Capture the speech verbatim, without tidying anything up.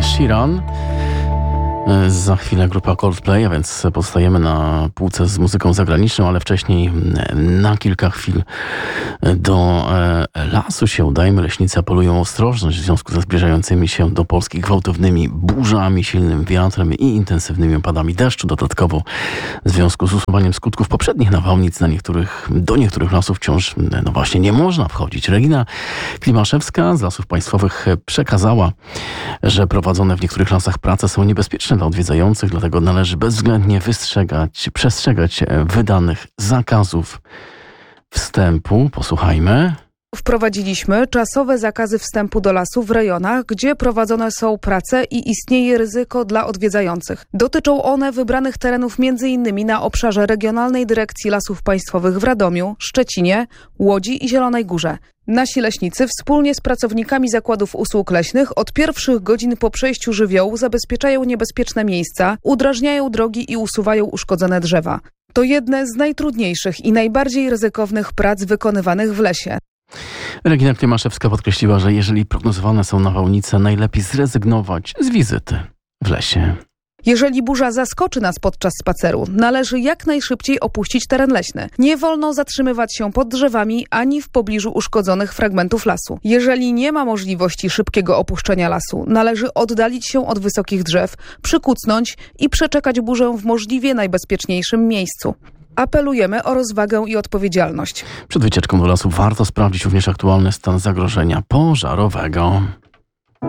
Sheeran. Za chwilę grupa Coldplay, a więc pozostajemy na półce z muzyką zagraniczną, ale wcześniej na kilka chwil do lasu się udajmy. Leśnicy apelują o ostrożność w związku ze zbliżającymi się do Polski gwałtownymi burzami, silnym wiatrem i intensywnymi opadami deszczu. Dodatkowo w związku z usuwaniem skutków poprzednich nawałnic na niektórych, do niektórych lasów wciąż no właśnie nie można wchodzić. Regina Klimaszewska z Lasów Państwowych przekazała, że prowadzone w niektórych lasach prace są niebezpieczne dla odwiedzających, dlatego należy bezwzględnie wystrzegać, przestrzegać wydanych zakazów wstępu. Posłuchajmy. Wprowadziliśmy czasowe zakazy wstępu do lasu w rejonach, gdzie prowadzone są prace i istnieje ryzyko dla odwiedzających. Dotyczą one wybranych terenów między innymi na obszarze Regionalnej Dyrekcji Lasów Państwowych w Radomiu, Szczecinie, Łodzi i Zielonej Górze. Nasi leśnicy wspólnie z pracownikami zakładów usług leśnych od pierwszych godzin po przejściu żywiołu zabezpieczają niebezpieczne miejsca, udrażniają drogi i usuwają uszkodzone drzewa. To jedne z najtrudniejszych i najbardziej ryzykownych prac wykonywanych w lesie. Regina Klimaszewska podkreśliła, że jeżeli prognozowane są nawałnice, najlepiej zrezygnować z wizyty w lesie. Jeżeli burza zaskoczy nas podczas spaceru, należy jak najszybciej opuścić teren leśny. Nie wolno zatrzymywać się pod drzewami ani w pobliżu uszkodzonych fragmentów lasu. Jeżeli nie ma możliwości szybkiego opuszczenia lasu, należy oddalić się od wysokich drzew, przykucnąć i przeczekać burzę w możliwie najbezpieczniejszym miejscu. Apelujemy o rozwagę i odpowiedzialność. Przed wycieczką do lasu warto sprawdzić również aktualny stan zagrożenia pożarowego.